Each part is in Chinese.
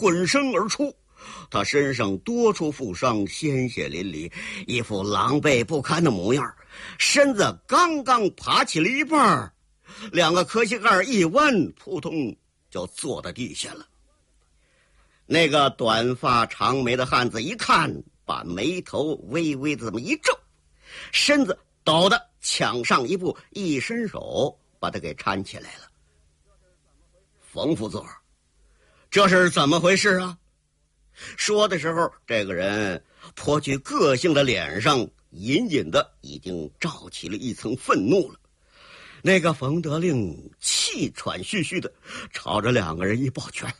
滚身而出。他身上多处负伤，鲜血淋漓，一副狼狈不堪的模样。身子刚刚爬起了一半，两个磕膝盖一弯，扑通就坐在地下了。那个短发长眉的汉子一看，把眉头微微的这么一皱，身子抖得抢上一步，一伸手把他给搀起来了。冯副座，这是怎么回事啊？说的时候，这个人颇具个性的脸上隐隐的已经罩起了一层愤怒了。那个冯德令气喘吁吁的朝着两个人一抱拳，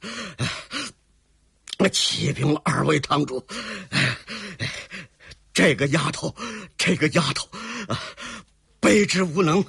启禀二位堂主，这个丫头卑职无能，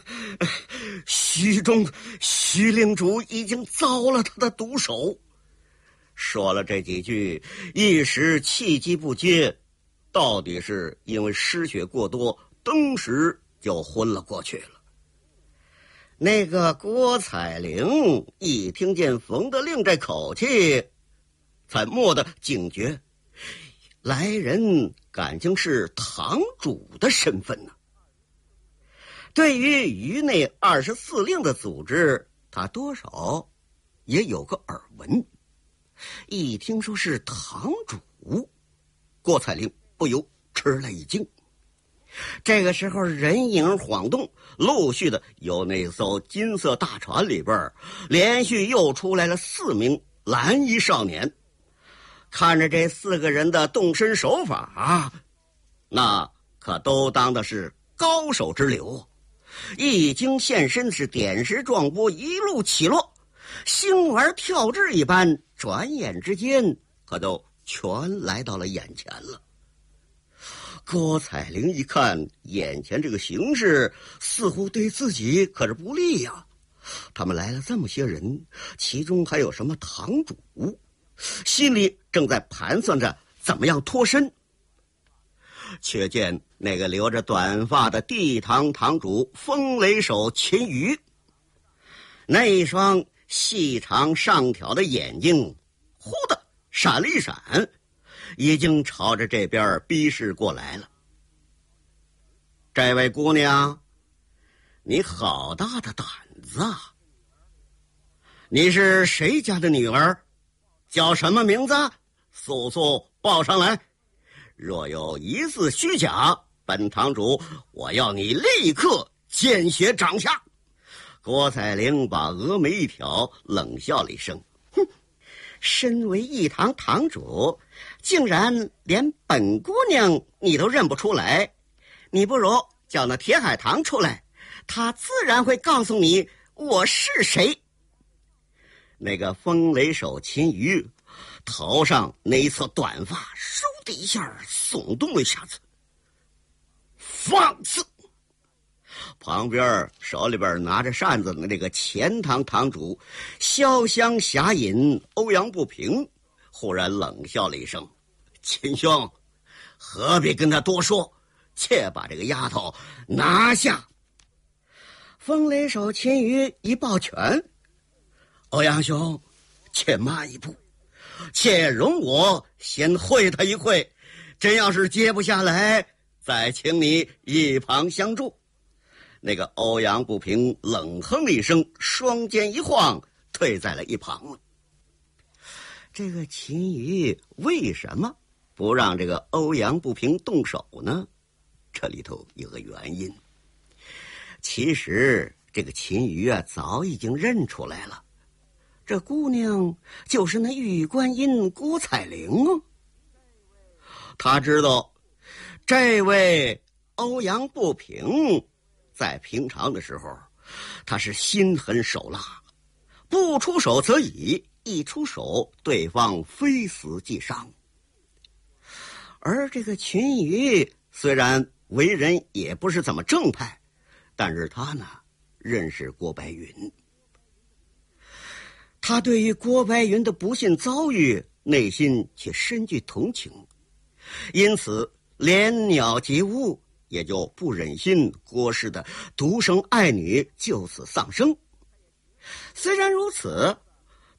徐令主已经遭了他的毒手。说了这几句，一时气机不接，到底是因为失血过多，登时就昏了过去了。那个郭彩玲一听见冯德令这口气，才蓦地警觉，来人感情是堂主的身份呢。对于余内24令的组织，他多少也有个耳闻。一听说是堂主，郭彩玲不由吃了一惊。这个时候人影晃动，陆续的有那艘金色大船里边连续又出来了4名蓝衣少年。看着这4个人的动身手法，那可都当的是高手之流，一经现身是点石撞波，一路起落，星丸跳掷一般，转眼之间可都全来到了眼前了。郭彩玲一看眼前这个形势似乎对自己可是不利呀，他们来了这么些人，其中还有什么堂主，心里正在盘算着怎么样脱身。却见那个留着短发的地堂堂主风雷手秦瑜，那一双细长上挑的眼睛忽地闪了一闪，已经朝着这边逼视过来了。这位姑娘，你好大的胆子啊！你是谁家的女儿？叫什么名字？速速报上来！若有一字虚假，本堂主我要你立刻见血掌下。郭彩玲把峨眉一挑，冷笑了一声，哼，身为一堂堂主，竟然连本姑娘你都认不出来，你不如叫那铁海棠出来，他自然会告诉你我是谁。那个风雷手秦瑜头上那一侧短发倏的一下耸动了一下子，放肆！旁边手里边拿着扇子的那个前堂堂主潇湘侠隐欧阳不平忽然冷笑了一声，秦兄何必跟他多说，且把这个丫头拿下。风雷手秦瑜一抱拳，欧阳兄且慢一步，且容我先会他一会，真要是接不下来，再请你一旁相助。那个欧阳不平冷哼了一声，双肩一晃，退在了一旁了。这个秦瑜为什么不让这个欧阳不平动手呢？这里头有个原因。其实这个秦瑜早已经认出来了，这姑娘就是那玉观音郭彩玲啊。他知道这位欧阳不平在平常的时候他是心狠手辣，不出手则已，一出手对方非死即伤。而这个秦瑜虽然为人也不是怎么正派，但是他呢认识郭白云，他对于郭白云的不幸遭遇内心却深具同情，因此连鸟及乌也就不忍心郭氏的独生爱女就此丧生。虽然如此，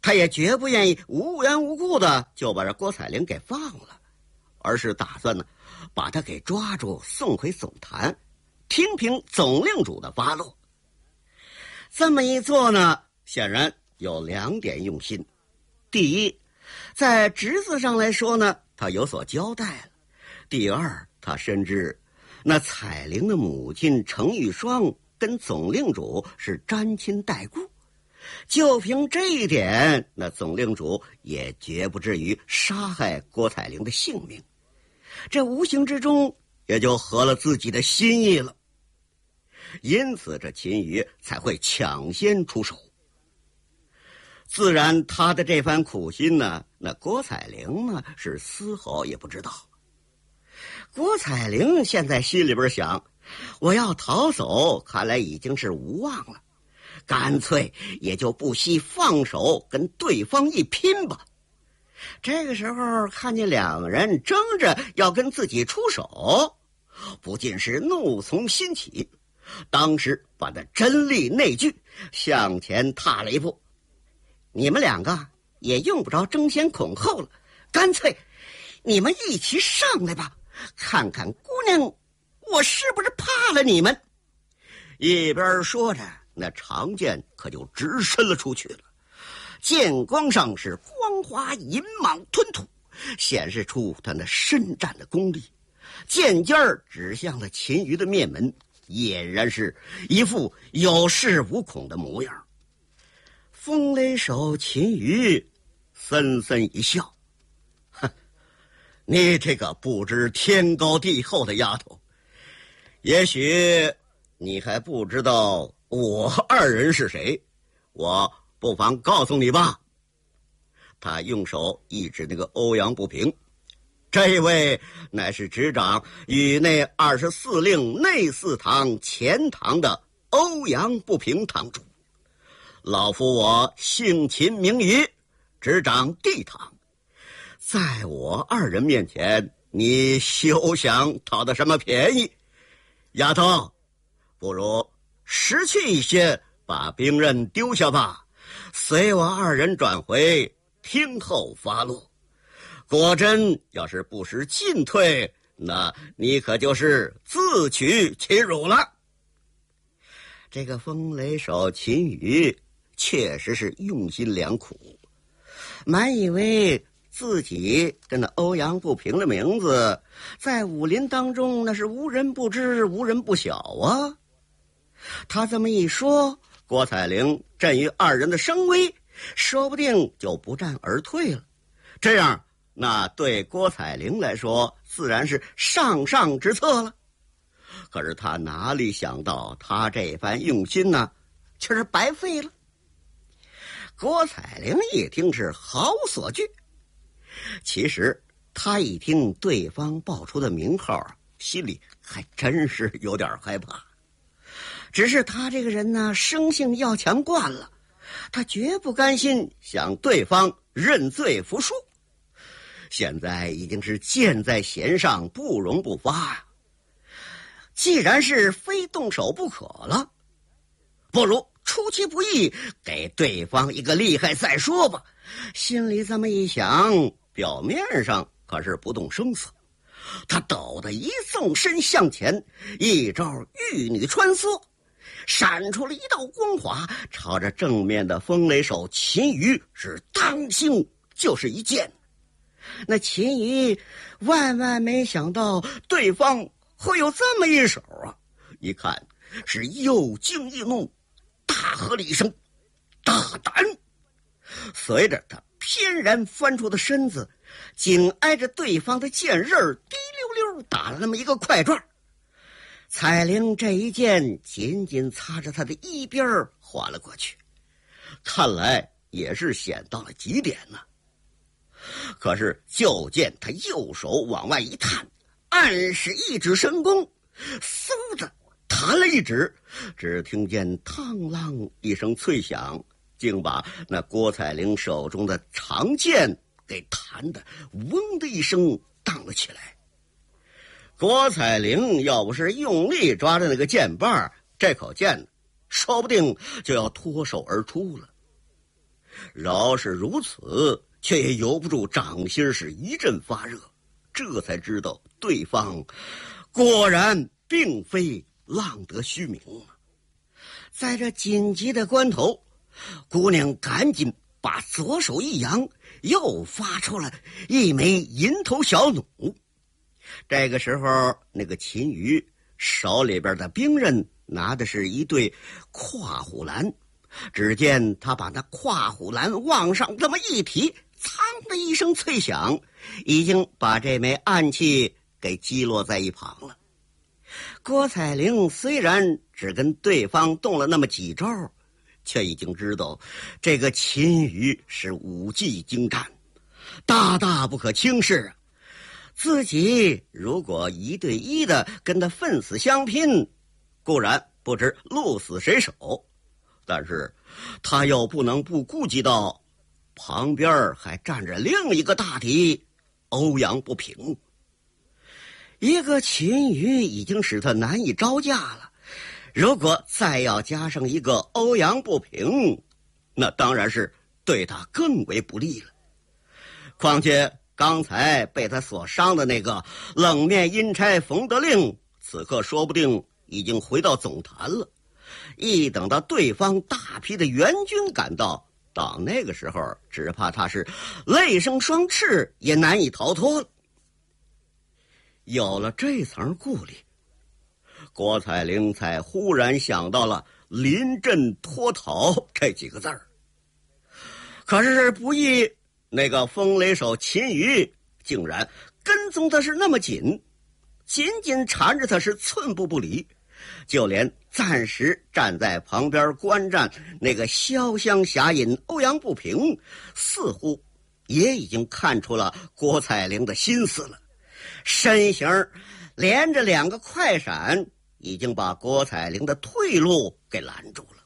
他也绝不愿意无缘无故的就把这郭采灵给放了，而是打算呢把他给抓住，送回总坛，听凭总令主的发落。这么一做呢，显然有2点用心。第一，在职责上来说呢，他有所交代了；第二，他深知那采灵的母亲程玉霜跟总令主是沾亲带故，就凭这一点，那总令主也绝不至于杀害郭采灵的性命，这无形之中也就合了自己的心意了。因此这秦羽才会抢先出手。自然他的这番苦心呢，那郭采灵呢是丝毫也不知道。郭采灵现在心里边想，我要逃走看来已经是无望了，干脆也就不惜放手跟对方一拼吧。这个时候看见2个人争着要跟自己出手，不禁是怒从心起，当时把那真力内聚，向前踏了一步。你们2个也用不着争先恐后了，干脆你们一起上来吧，看看姑娘我是不是怕了你们。一边说着，那长剑可就直伸了出去了，剑光上是光滑银蟒吞吐，显示出他那深战的功力。剑尖儿指向了秦羽的面门，俨然是一副有恃无恐的模样。风雷手秦羽森森一笑，哼，你这个不知天高地厚的丫头，也许你还不知道我2人是谁，我不妨告诉你吧。他用手一指那个欧阳不平，这位乃是执掌宇内24令内4堂前堂的欧阳不平堂主。老夫我姓秦名羽，执掌地堂，在我2人面前，你休想讨得什么便宜。丫头，不如识趣一些，把兵刃丢下吧，随我2人转回，听候发落。果真要是不识进退，那你可就是自取其辱了。这个风雷手秦羽确实是用心良苦，满以为自己跟那欧阳不平的名字在武林当中那是无人不知无人不晓啊。他这么一说，郭采灵震于2人的声威，说不定就不战而退了。这样那对郭采灵来说自然是上上之策了。可是他哪里想到，他这番用心呢却是白费了。郭采灵一听是毫无所惧，其实他一听对方报出的名号，心里还真是有点害怕。只是他这个人呢，生性要强惯了，他绝不甘心向对方认罪服输。现在已经是箭在弦上，不容不发呀。既然是非动手不可了，不如出其不意，给对方一个厉害再说吧。心里这么一想，表面上可是不动声色。他陡的一纵身向前，一招玉女穿梭，闪出了一道光华，朝着正面的风雷手秦羽是当心就是一剑。那秦羽万万没想到对方会有这么一手啊！一看是又惊又怒，大喝了一声大胆。随着他翩然翻出的身子，紧挨着对方的剑刃滴溜溜打了那么一个快转。彩铃这一剑紧紧擦着他的衣边划了过去，看来也是险到了极点呢。可是就见他右手往外一探，暗使一指神功，嗖的弹了一指，只听见嘡啷一声脆响，竟把那郭采灵手中的长剑给弹得嗡的一声荡了起来。郭采灵要不是用力抓着那个剑把，这口剑说不定就要脱手而出了。 饶是如此，却也由不住掌心是一阵发热，这才知道对方果然并非浪得虚名啊！在这紧急的关头，姑娘赶紧把左手一扬，又发出了一枚银头小弩。这个时候，那个秦羽手里边的兵刃拿的是一对跨虎兰，只见他把那跨虎兰往上这么一提，噌的一声脆响，已经把这枚暗器给击落在一旁了。郭采玲虽然只跟对方动了那么几招，却已经知道这个秦羽是武技精湛，大大不可轻视啊！自己如果1对1的跟他奋死相拼，固然不知鹿死谁手，但是他又不能不顾及到旁边还站着另一个大敌欧阳不平。一个秦羽已经使他难以招架了，如果再要加上一个欧阳不平，那当然是对他更为不利了。况且刚才被他所伤的那个冷面阴差冯德令，此刻说不定已经回到总坛了。一等到对方大批的援军赶到，到那个时候，只怕他是泪生双翅也难以逃脱了。有了这层顾虑，郭采玲才忽然想到了临阵脱逃这几个字儿。可是不意那个风雷手秦羽竟然跟踪他是那么紧，紧紧缠着他是寸步不离，就连暂时站在旁边观战那个潇湘侠隐欧阳不平，似乎也已经看出了郭采玲的心思了，身形连着2个快闪，已经把郭采玲的退路给拦住了。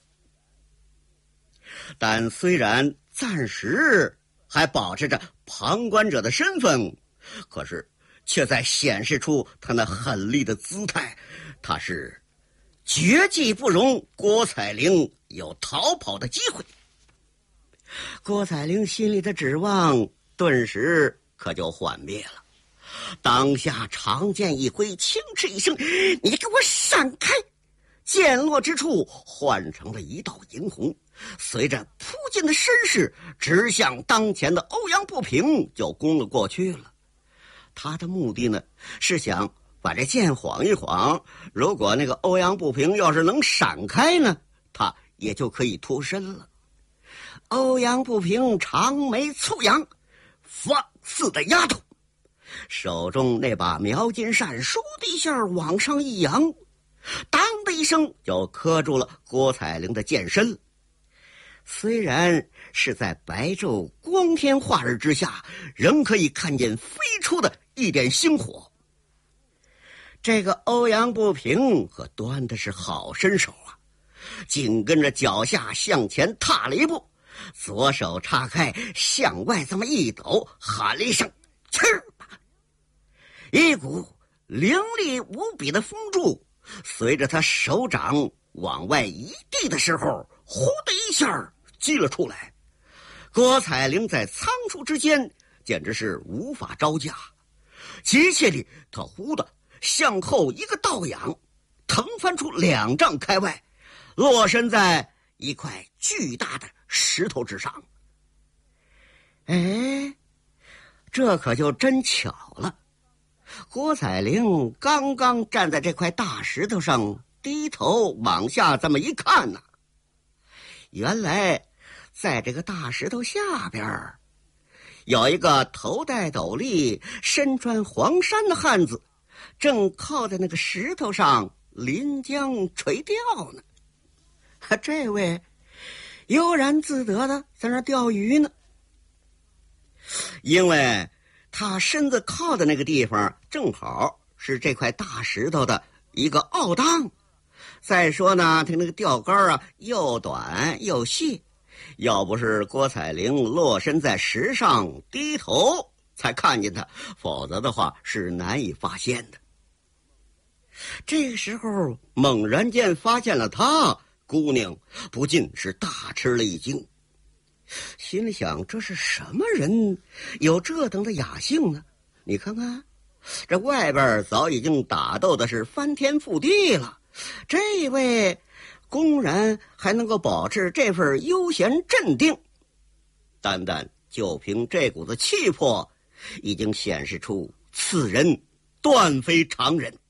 但虽然暂时还保持着旁观者的身份，可是却在显示出他那狠厉的姿态，他是绝技不容郭采玲有逃跑的机会。郭采玲心里的指望顿时可就幻灭了，当下长剑一挥，轻斥一声：“你给我闪开！”剑落之处换成了一道银红，随着扑进的身势直向当前的欧阳不平就攻了过去了。他的目的呢，是想把这剑晃一晃，如果那个欧阳不平要是能闪开呢，他也就可以脱身了。欧阳不平长眉蹙扬，放肆的丫头，手中那把描金扇倏的一下往上一扬，当的一声就磕住了郭采玲的剑身。虽然是在白昼光天化日之下，仍可以看见飞出的一点星火。这个欧阳不平可端的是好身手啊，紧跟着脚下向前踏了一步，左手叉开向外这么一抖，喊了一声：“去吧！”一股凌厉无比的风柱随着他手掌往外一递的时候，呼的一下击了出来。郭采玲在仓促之间简直是无法招架，急切地他忽的向后一个倒仰，腾翻出2丈开外，落身在一块巨大的石头之上。哎，这可就真巧了，郭采玲刚刚站在这块大石头上，低头往下这么一看呢，原来在这个大石头下边有一个头戴斗笠、身穿黄衫的汉子，正靠在那个石头上临江垂钓呢。这位悠然自得的在那钓鱼呢。因为他身子靠的那个地方正好是这块大石头的一个凹档，再说呢，他那个钓竿啊又短又细，要不是郭采玲落身在石上低头才看见他，否则的话是难以发现的。这个时候猛然间发现了他，姑娘不禁是大吃了一惊。 心里想，这是什么人有这等的雅兴呢？你看看，这外边早已经打斗的是翻天覆地了，这位公然还能够保持这份悠闲镇定，单单就凭这股子气魄，已经显示出此人断非常人。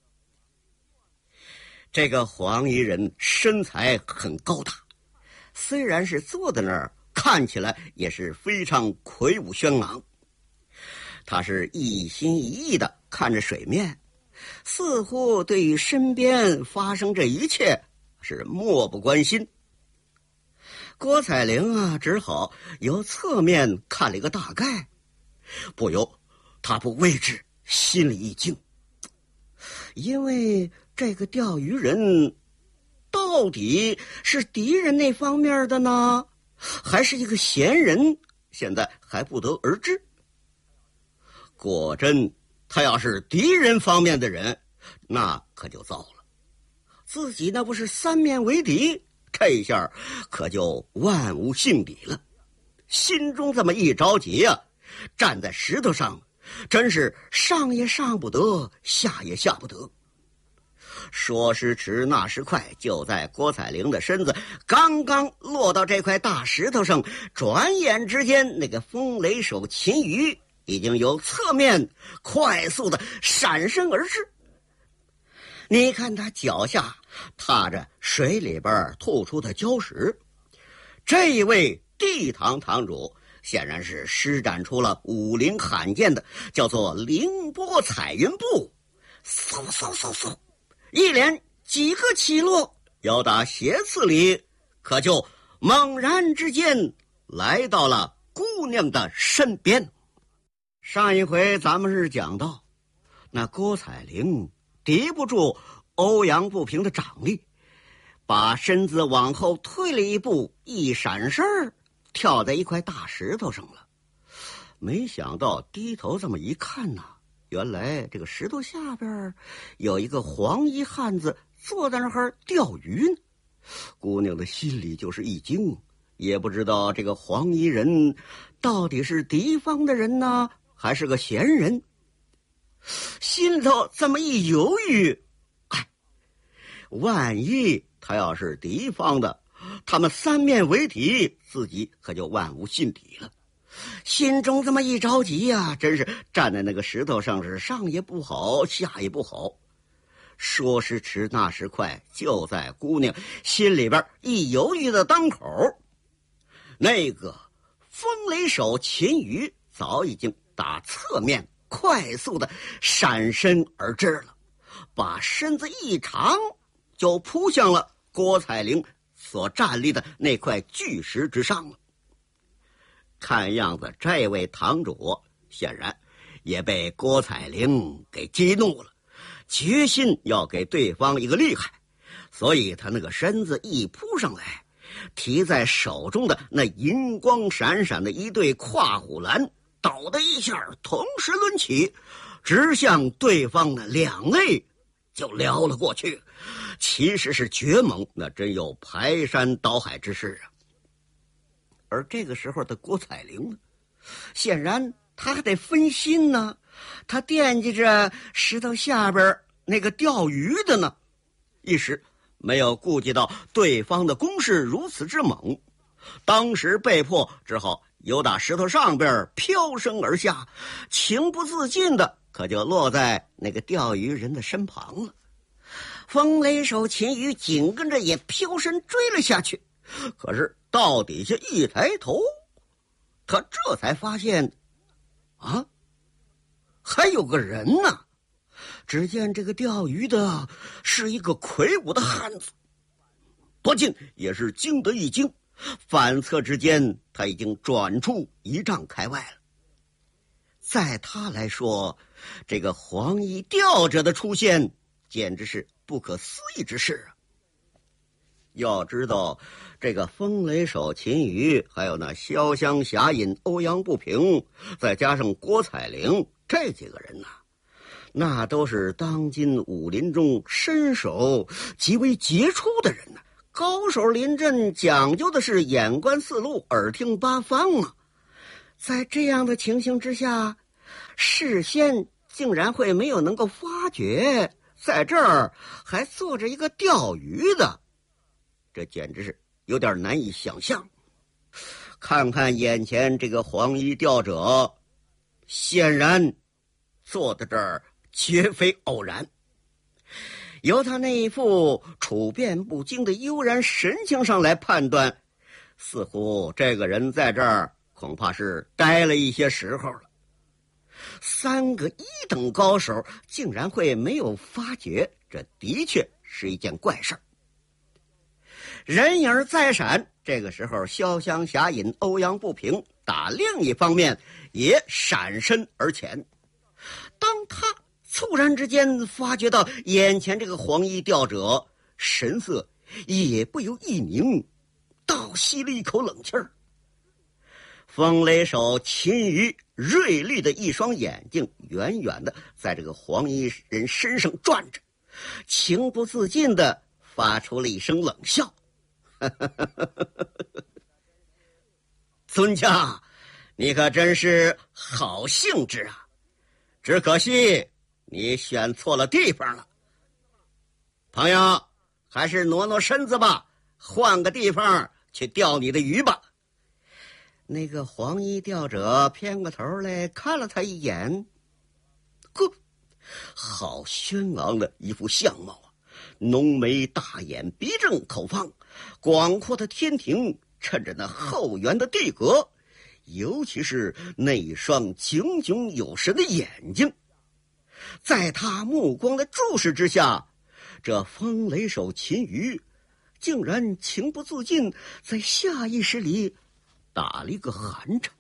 这个黄衣人身材很高大，虽然是坐在那儿，看起来也是非常魁梧轩昂。他是一心一意地看着水面，似乎对于身边发生这一切是漠不关心。郭采玲啊，只好由侧面看了一个大概，不由他不为之心里一惊，因为这个钓鱼人到底是敌人那方面的呢，还是一个闲人，现在还不得而知。果真他要是敌人方面的人，那可就糟了，自己那不是三面为敌，这一下可就万无幸抵了。心中这么一着急啊，站在石头上，真是上也上不得，下也下不得。说时迟，那时快，就在郭采玲的身子刚刚落到这块大石头上，转眼之间，那个风雷手秦瑜已经由侧面快速的闪身而至。你看他脚下踏着水里边吐出的礁石，这一位地堂堂主显然是施展出了武林罕见的叫做凌波彩云步，嗖嗖嗖嗖，一连几个起落，要打斜刺里，可就猛然之间来到了姑娘的身边。上一回咱们是讲到，那郭采玲敌不住欧阳不平的掌力，把身子往后退了一步，一闪身跳在一块大石头上了。没想到低头这么一看呐，原来这个石头下边有一个黄衣汉子坐在那儿钓鱼呢。姑娘的心里就是一惊，也不知道这个黄衣人到底是敌方的人呢，还是个闲人。心头这么一犹豫，万一他要是敌方的，他们三面为敌，自己可就万无幸抵了。心中这么一着急呀，真是站在那个石头上，是上也不好，下也不好。说时迟，那时快，就在姑娘心里边一犹豫的当口，那个风雷手秦瑜早已经打侧面快速的闪身而至了，把身子一长，就扑向了郭采玲所站立的那块巨石之上了。看样子这位堂主显然也被郭采玲给激怒了，决心要给对方一个厉害，所以他那个身子一扑上来，提在手中的那银光闪闪的一对跨虎栏，抖的一下同时抡起，直向对方的两肋就撩了过去，其实是绝猛，那真有排山倒海之势啊。而这个时候的郭采玲呢，显然他还得分心呢，他惦记着石头下边那个钓鱼的呢，一时没有顾及到对方的攻势如此之猛，当时被迫只好由打石头上边飘升而下，情不自禁的可就落在那个钓鱼人的身旁了。风雷手秦瑜紧跟着也飘身追了下去，可是到底下一抬头，他这才发现啊，还有个人呢。只见这个钓鱼的是一个魁梧的汉子，不禁也是惊得一惊，反侧之间他已经转出1丈开外了。在他来说，这个黄衣钓者的出现简直是不可思议之事啊。要知道这个风雷手秦瑜，还有那潇湘侠隐欧阳不平，再加上郭采玲，这几个人那都是当今武林中身手极为杰出的人高手临阵讲究的是眼观四路，耳听八方啊。在这样的情形之下，事先竟然会没有能够发觉在这儿还坐着一个钓鱼的，这简直是有点难以想象。看看眼前这个黄衣钓者，显然坐在这儿绝非偶然。由他那一副处变不惊的悠然神情上来判断，似乎这个人在这儿恐怕是待了一些时候了。3个1等高手竟然会没有发觉，这的确是一件怪事儿。人影再闪，这个时候潇湘侠隐、欧阳不平打另一方面也闪身而前。当他猝然之间发觉到眼前这个黄衣钓者，神色也不由一凝，倒吸了一口冷气儿。风雷手秦羽锐利的一双眼睛远远的在这个黄衣人身上转着，情不自禁的发出了一声冷笑。尊家，你可真是好兴致啊，只可惜你选错了地方了。朋友，还是挪挪身子吧，换个地方去钓你的鱼吧。那个黄衣钓者偏过头来看了他一眼，呵，好轩昂的一副相貌啊！浓眉大眼，鼻正口方，广阔的天庭衬着那后圆的地格，尤其是那双炯炯有神的眼睛。在他目光的注视之下，这风雷手秦羽竟然情不自禁在下意识里打了一个寒颤。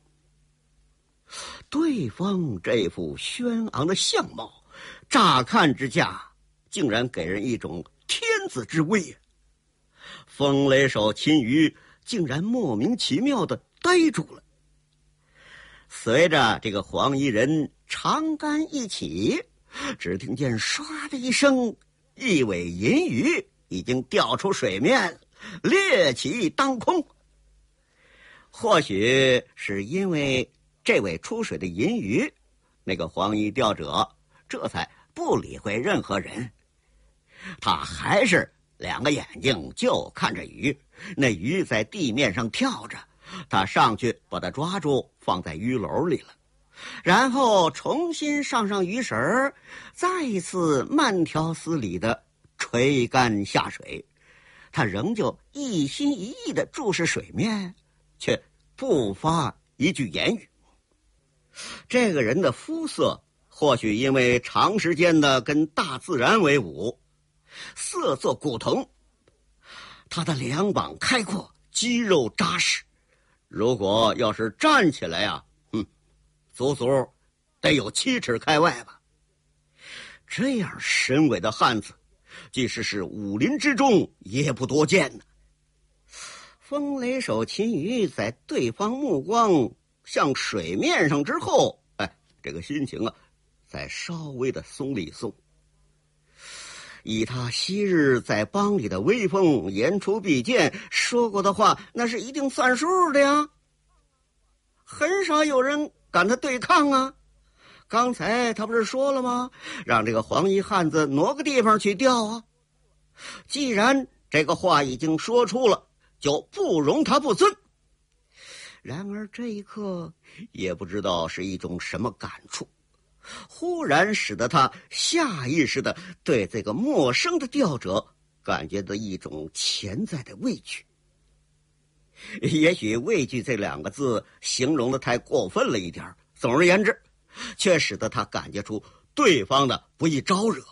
对方这副轩昂的相貌，乍看之下竟然给人一种天子之威。风雷手秦羽竟然莫名其妙的呆住了。随着这个黄衣人长杆一起，只听见唰的一声，一尾银鱼已经掉出水面，掠起当空。或许是因为这尾出水的银鱼，那个黄衣钓者这才不理会任何人，他还是2个眼睛就看着鱼。那鱼在地面上跳着，他上去把它抓住，放在鱼篓里了，然后重新上鱼绳，再一次慢条斯理的垂竿下水。他仍旧一心一意的注视水面，却不发一句言语。这个人的肤色或许因为长时间的跟大自然为伍，色作古铜，他的两膀开阔，肌肉扎实，如果要是站起来啊，足足得有7尺开外吧。这样神伟的汉子，即使是武林之中也不多见呢。风雷手秦羽在对方目光向水面上之后，这个心情啊，才稍微的松了一松。以他昔日在帮里的威风，言出必践，说过的话，那是一定算数的呀。很少有人敢他对抗啊。刚才他不是说了吗？让这个黄衣汉子挪个地方去钓啊。既然这个话已经说出了，就不容他不遵。然而这一刻也不知道是一种什么感触，忽然使得他下意识地对这个陌生的钓者感觉到一种潜在的畏惧。也许畏惧这2个字形容的太过分了一点，总而言之，却使得他感觉出对方的不易招惹。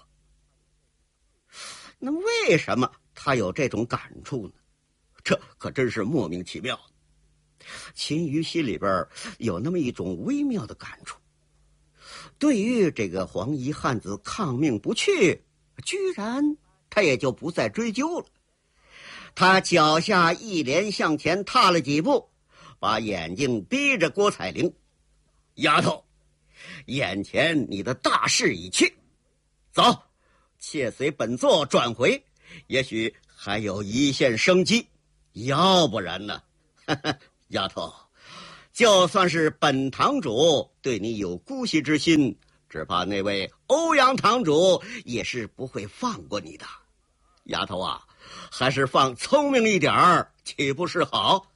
那为什么他有这种感触呢？这可真是莫名其妙。秦羽心里边有那么一种微妙的感触，对于这个黄衣汉子抗命不去，居然他也就不再追究了。他脚下一连向前踏了几步，把眼睛逼着郭彩玲：“丫头，眼前你的大势已去，走，且随本座转回，也许还有一线生机。要不然呢，丫头，就算是本堂主对你有姑息之心，只怕那位欧阳堂主也是不会放过你的。丫头啊，还是放聪明一点儿，岂不是好？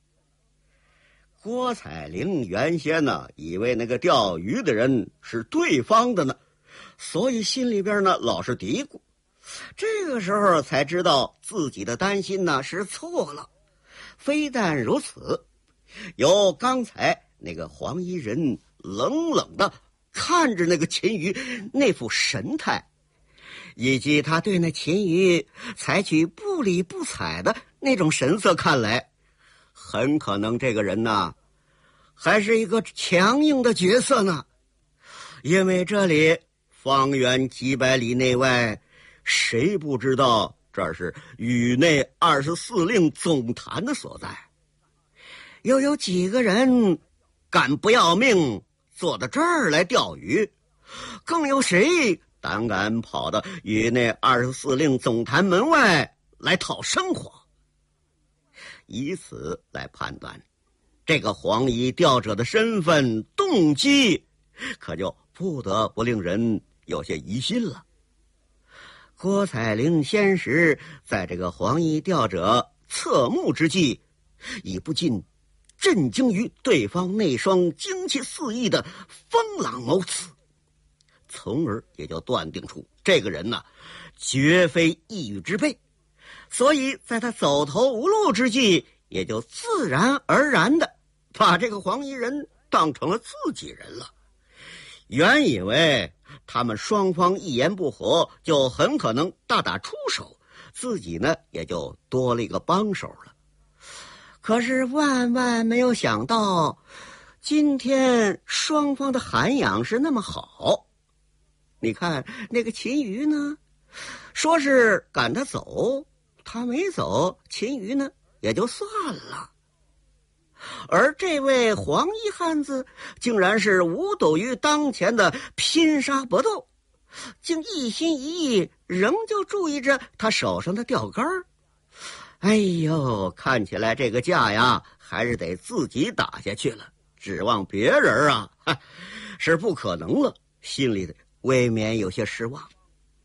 郭彩玲原先呢，以为那个钓鱼的人是对方的呢，所以心里边呢老是嘀咕。这个时候才知道自己的担心呢是错了。非但如此，由刚才那个黄衣人冷冷的看着那个秦瑜那副神态，以及他对那秦瑜采取不理不睬的那种神色看来，很可能这个人呢还是一个强硬的角色呢。因为这里方圆几百里内外，谁不知道这是宇内24令总坛的所在？又有几个人敢不要命坐到这儿来钓鱼？更有谁胆敢跑到宇内24令总坛门外来讨生活？以此来判断这个黄衣钓者的身份动机，可就不得不令人有些疑心了。郭彩玲先时在这个黄衣钓者侧目之际，已不禁震惊于对方那双精气四溢的风朗眸刺，从而也就断定出这个人呢，绝非一羽之辈。所以在他走投无路之际，也就自然而然的把这个黄衣人当成了自己人了。原以为他们双方一言不合就很可能大打出手，自己呢也就多了一个帮手了。可是万万没有想到，今天双方的涵养是那么好。你看那个秦瑜呢，说是赶他走，他没走，秦瑜呢也就算了。而这位黄衣汉子竟然是无睹于当前的拼杀搏斗，竟一心一意仍旧注意着他手上的钓竿。哎呦，看起来这个架呀还是得自己打下去了，指望别人啊是不可能了，心里未免有些失望。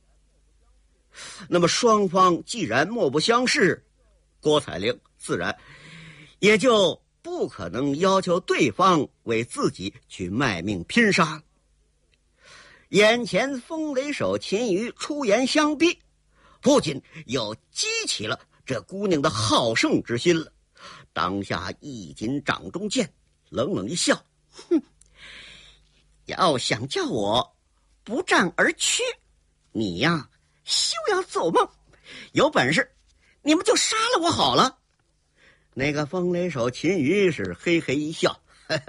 那么双方既然莫不相识，郭彩玲自然也就不可能要求对方为自己去卖命拼杀。眼前风雷手秦瑜出言相逼，不仅又激起了这姑娘的好胜之心了。当下一紧掌中剑，冷冷一笑，哼，要想叫我不战而屈，你呀休要做梦，有本事你们就杀了我好了。那个风雷手秦瑜是嘿嘿一笑，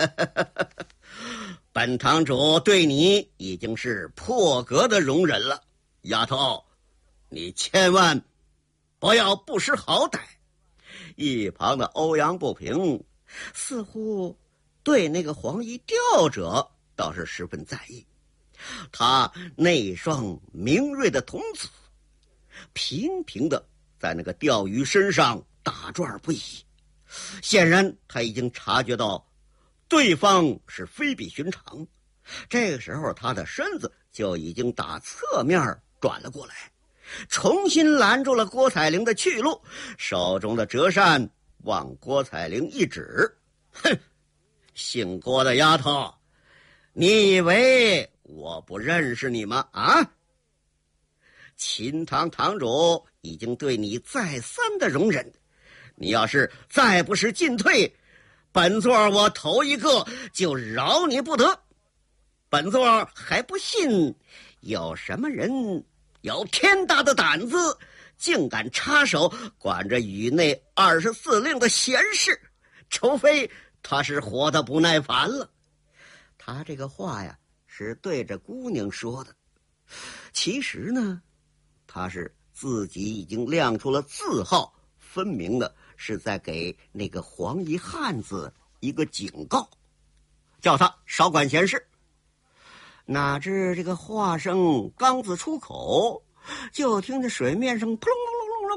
本堂主对你已经是破格的容忍了，丫头，你千万不要不识好歹。一旁的欧阳不平似乎对那个黄衣钓者倒是十分在意，他那双明锐的瞳子频频的在那个钓鱼身上打转不已，显然他已经察觉到对方是非比寻常。这个时候他的身子就已经打侧面转了过来，重新拦住了郭彩玲的去路，手中的折扇往郭彩玲一指，哼，姓郭的丫头，你以为我不认识你吗？啊！秦堂堂主已经对你再三的容忍，你要是再不识进退，本座我头一个就饶你不得。本座还不信有什么人有天大的胆子，竟敢插手管着宇内24令的闲事，除非他是活得不耐烦了。他这个话呀是对着姑娘说的，其实呢他是自己已经亮出了字号，分明的是在给那个黄衣汉子一个警告，叫他少管闲事。哪知这个话声刚自出口，就听见水面上扑隆隆隆隆隆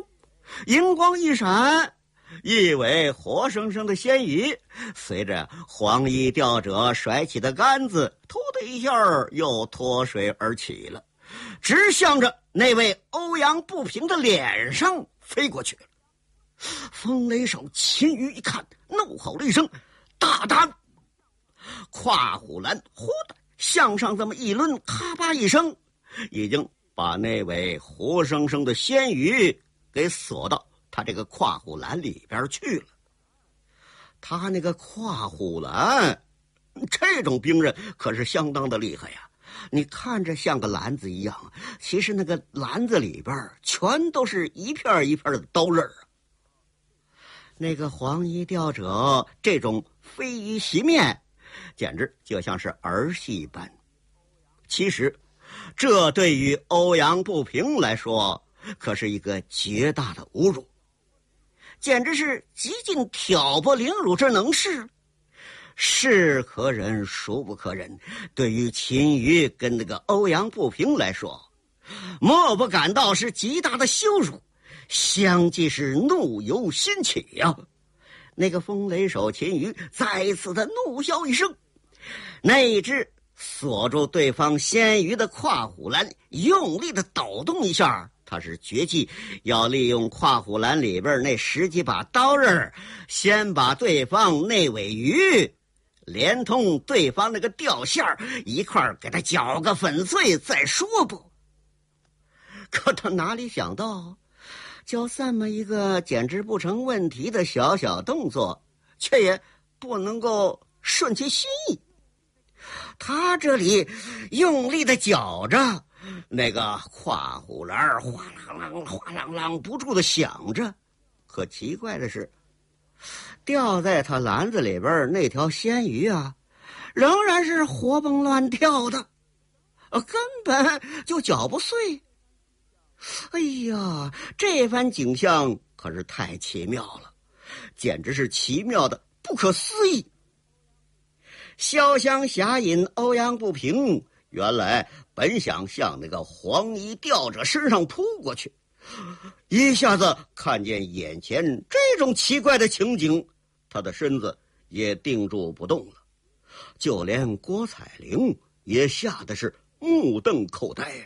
银光一闪，一尾活生生的鲜鱼随着黄衣钓者甩起的杆子，突的一下又脱水而起了，直向着那位欧阳不平的脸上飞过去了。风雷手秦羽一看，怒吼了一声：“大胆！”跨虎蓝忽的向上这么一抡，咔吧一声，已经把那位活生生的鲜鱼给锁到他这个跨虎蓝里边去了。他那个跨虎蓝这种兵刃可是相当的厉害呀，你看着像个篮子一样，其实那个篮子里边全都是一片一片的刀刃啊。那个黄衣钓者这种飞鱼袭面，简直就像是儿戏般。其实这对于欧阳不平来说可是一个绝大的侮辱，简直是极尽挑拨凌辱之能事，是可忍孰不可忍。对于秦羽跟那个欧阳不平来说，莫不感到是极大的羞辱，相继是怒由心起呀。那个风雷手秦羽再次的怒笑一声，那一只锁住对方鲜鱼的跨虎蓝用力的抖动一下，他是决计要利用跨虎蓝里边那10几把刀刃，先把对方那尾鱼连同对方那个钓线一块给他搅个粉碎再说不。可他哪里想到，就这么一个简直不成问题的小小动作，却也不能够顺其心意。他这里用力的搅着，那个跨虎蓝哗啦啦哗啦啦不住的响着，可奇怪的是，掉在他篮子里边那条鲜鱼啊，仍然是活蹦乱跳的，根本就搅不碎。哎呀，这番景象可是太奇妙了，简直是奇妙的不可思议。潇湘侠隐欧阳不平原来本想向那个黄衣钓者身上扑过去，一下子看见眼前这种奇怪的情景，他的身子也定住不动了，就连郭彩玲也吓得是目瞪口呆。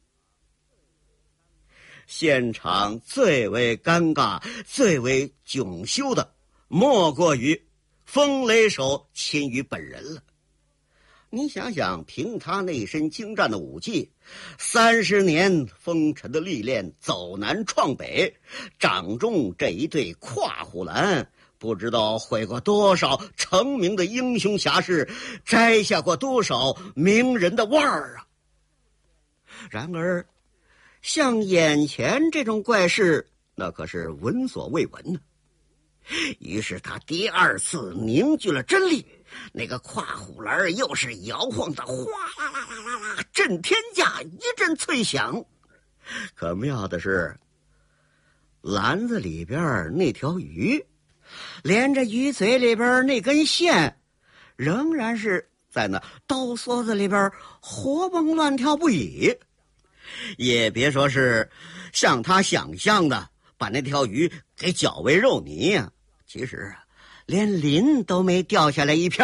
现场最为尴尬最为窘羞的莫过于风雷手秦羽本人了。你想想，凭他那身精湛的武技，30年风尘的历练，走南闯北，掌中这一对跨虎蓝，不知道会过多少成名的英雄侠士，摘下过多少名人的腕儿啊。然而像眼前这种怪事，那可是闻所未闻呢。于是他第2次凝聚了真力，那个跨虎蓝又是摇晃的哗啦啦啦啦啦，震天价，一阵脆响。可妙的是，篮子里边那条鱼，连着鱼嘴里边那根线，仍然是在那刀梭子里边活蹦乱跳不已。也别说是像他想象的把那条鱼给搅为肉泥呀，其实连鳞都没掉下来一片。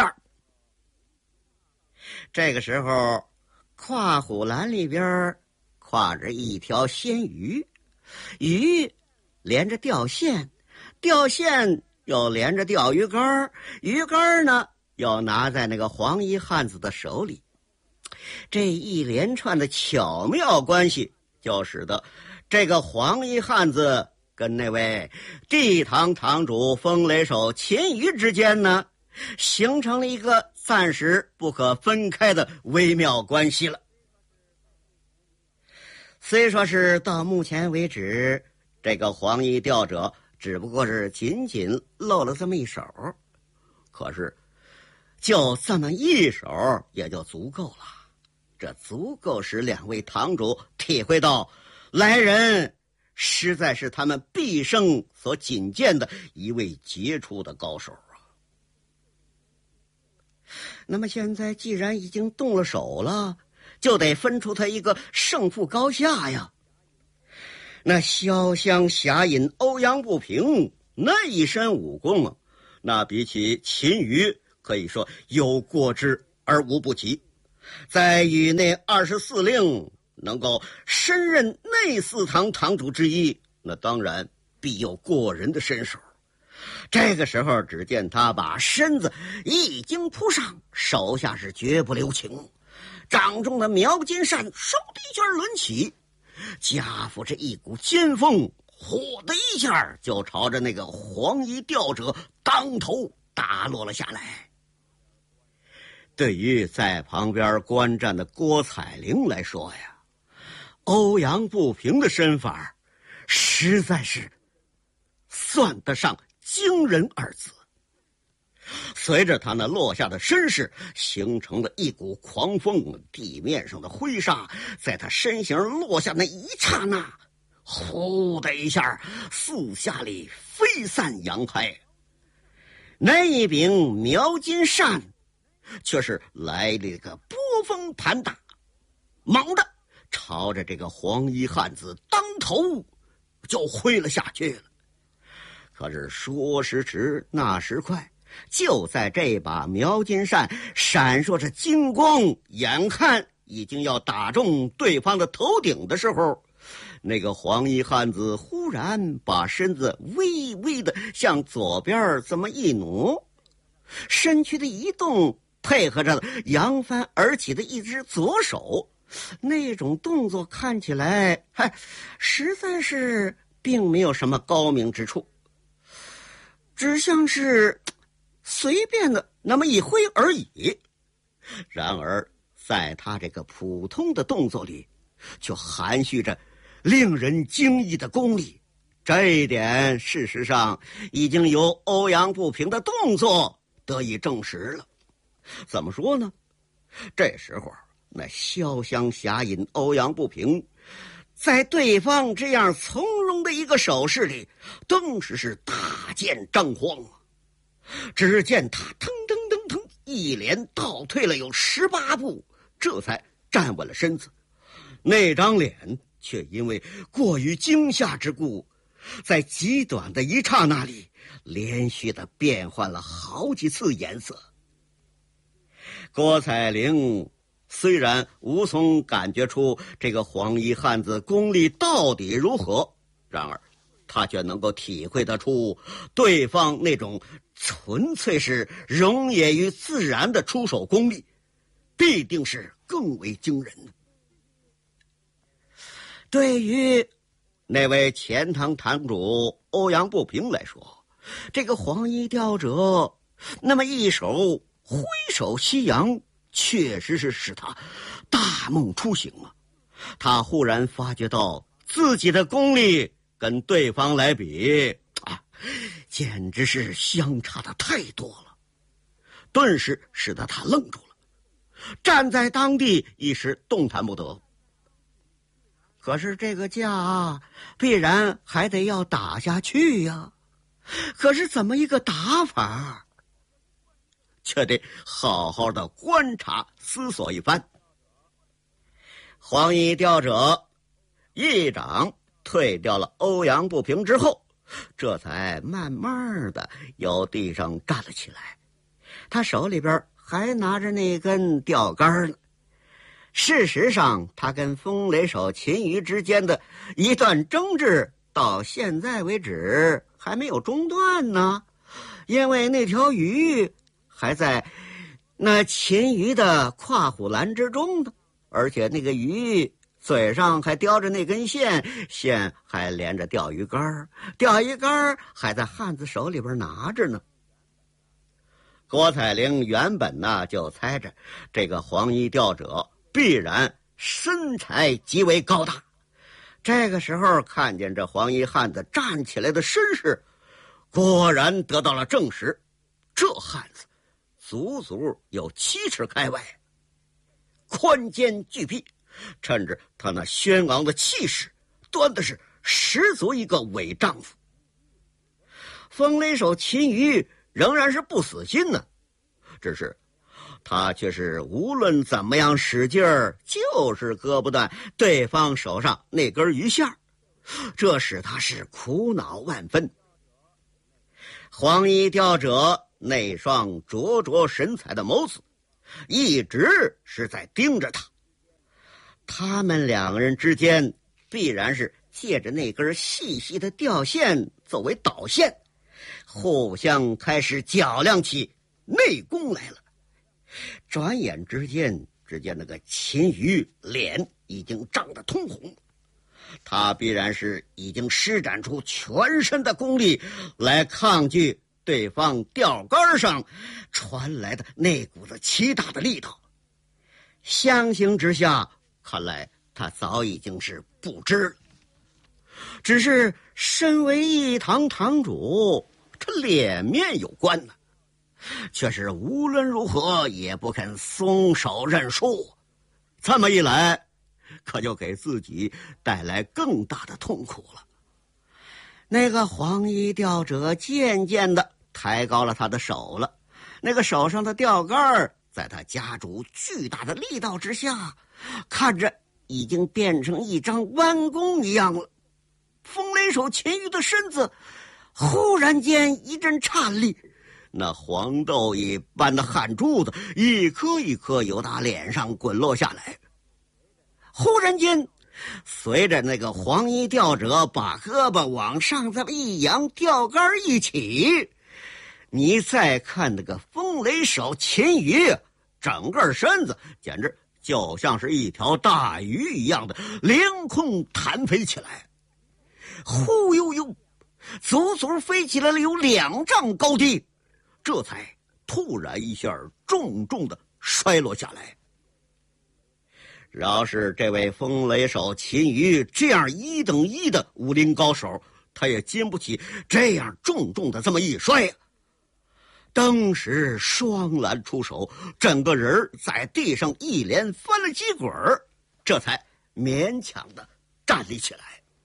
这个时候，跨虎蓝里边跨着一条鲜鱼，鱼连着钓线，钓线又连着钓鱼竿，鱼竿呢又拿在那个黄衣汉子的手里。这一连串的巧妙关系，就使得这个黄衣汉子跟那位地堂堂主风雷手秦羽之间呢，形成了一个暂时不可分开的微妙关系了。虽说是到目前为止，这个黄衣钓者只不过是仅仅露了这么一手，可是就这么一手也就足够了。这足够使2位堂主体会到，来人实在是他们毕生所仅见的一位杰出的高手啊。那么现在既然已经动了手了，就得分出他一个胜负高下呀。 那潇湘侠隐欧阳不平那一身武功啊，那比起秦羽可以说有过之而无不及。在宇内24令能够升任内四堂堂主之一，那当然必有过人的身手。这个时候，只见他把身子一经扑上，手下是绝不留情，掌中的描金扇嗖的一下抡起，夹附着一股尖风，呼的一下就朝着那个黄衣吊者当头打落了下来。对于在旁边观战的郭采灵来说呀，欧阳不平的身法实在是算得上惊人二字。随着他那落下的身势，形成了一股狂风，地面上的灰沙在他身形落下那一刹那，呼的一下四下里飞散扬开。那一柄描金扇却是来了一个波峰盘打，猛地朝着这个黄衣汉子当头就挥了下去了。可是说时迟，那时快，就在这把描金扇闪烁着金光，眼看已经要打中对方的头顶的时候，那个黄衣汉子忽然把身子微微的向左边这么一挪，身躯的移动配合着扬帆而起的一只左手，那种动作看起来实在是并没有什么高明之处，只像是随便的那么一挥而已。然而在他这个普通的动作里，却含蓄着令人惊异的功力。这一点事实上已经由欧阳不平的动作得以证实了。怎么说呢？这时候那潇湘侠隐欧阳不平在对方这样从容的一个手势里，顿时是大见张慌。只见他腾腾腾腾一连倒退了有18步，这才站稳了身子。那张脸却因为过于惊吓之故，在极短的一刹那里连续的变换了好几次颜色。郭采灵虽然无从感觉出这个黄衣汉子功力到底如何，然而他却能够体会得出对方那种纯粹是融也于自然的出手功力，必定是更为惊人的。对于那位钱塘堂主欧阳不平来说，这个黄衣吊者那么一手挥手西洋，确实是使他大梦初醒啊！他忽然发觉到自己的功力跟对方来比简直是相差的太多了，顿时使得他愣住了，站在当地一时动弹不得。可是这个架必然还得要打下去呀，可是怎么一个打法，却得好好的观察思索一番。黄衣吊者一掌退掉了欧阳不平之后，这才慢慢的由地上站了起来，他手里边还拿着那根钓竿呢。事实上，他跟风雷手秦羽之间的一段争执到现在为止还没有中断呢，因为那条鱼还在那秦羽的跨虎栏之中呢，而且那个鱼嘴上还叼着那根线，线还连着钓鱼竿，钓鱼竿还在汉子手里边拿着呢。郭采灵原本呢就猜着这个黄衣钓者必然身材极为高大，这个时候看见这黄衣汉子站起来的身势，果然得到了证实。这汉子足足有7尺开外，宽肩巨臂，趁着他那轩昂的气势，端的是十足一个伪丈夫。风雷手秦羽仍然是不死心呢，只是他却是无论怎么样使劲儿，就是割不断对方手上那根鱼线。 这使他是苦恼万分。黄衣吊者那双灼灼神采的眸子一直是在盯着他。他们两个人之间必然是借着那根细细的吊线作为导线，互相开始较量起内功来了。转眼之间，只见那个秦羽脸已经涨得通红，他必然是已经施展出全身的功力来抗拒对方钓竿上传来的那股子奇大的力道。相形之下，看来他早已经是不知了。只是身为一堂堂主，这脸面有关呢，却是无论如何也不肯松手认输。这么一来，可就给自己带来更大的痛苦了。那个黄衣吊者渐渐地抬高了他的手了，那个手上的钓竿在他加诸巨大的力道之下，看着已经变成一张弯弓一样了。风雷手秦羽的身子忽然间一阵颤栗，那黄豆一般的汗珠子一颗一颗由他脸上滚落下来。忽然间，随着那个黄衣钓者把胳膊往上这么一扬，钓竿一起，你再看那个风雷手秦羽，整个身子简直就像是一条大鱼一样的凌空弹飞起来，忽悠悠足足飞起来了有2丈高低，这才突然一下重重的摔落下来。饶是这位风雷手秦羽这样1等1的武林高手，他也经不起这样重重的这么一摔啊！当时双篮出手，整个人在地上一连翻了几滚，这才勉强的站立起来。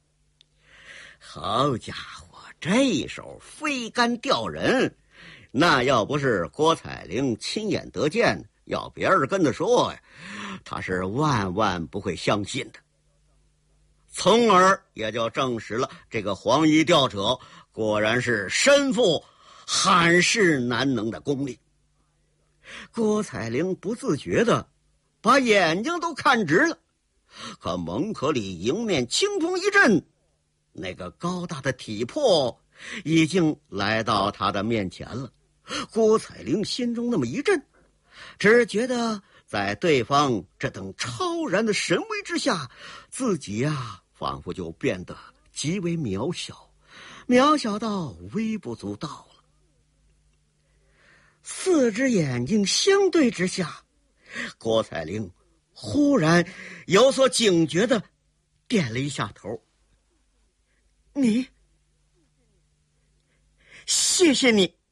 好家伙，这一手飞竿吊人，那要不是郭彩玲亲眼得见，要别人跟他说呀，他是万万不会相信的。从而也就证实了这个黄衣钓者果然是身负罕世难能的功力。郭彩玲不自觉的把眼睛都看直了，可门口里迎面清风一阵，那个高大的体魄已经来到他的面前了。郭彩玲心中那么一震，只觉得在对方这等超然的神威之下，自己呀仿佛就变得极为渺小，渺小到微不足道了。4只眼睛相对之下，郭彩玲忽然有所警觉的点了一下头。你，谢谢你。